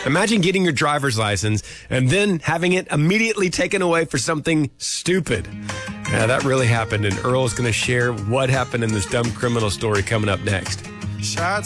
Imagine getting your driver's license and then having it immediately taken away for something stupid. Yeah, that really happened, and Earl's going to share what happened in this dumb criminal story coming up next. Shots